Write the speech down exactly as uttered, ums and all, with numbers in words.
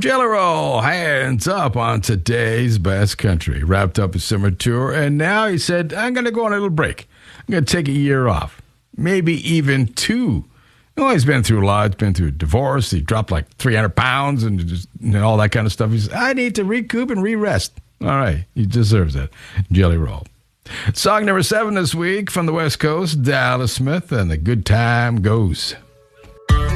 Jelly Roll, hands up on today's best country. Wrapped up his summer tour, and now he said, I'm going to go on a little break. I'm going to take a year off, maybe even two. You know, he's been through a lot. He's been through a divorce. He dropped like three hundred pounds and, just, and all that kind of stuff. He says, I need to recoup and re-rest. All right, he deserves that. Jelly Roll. Song number seven this week from the West Coast, Dallas Smith, and The Good Time Goes.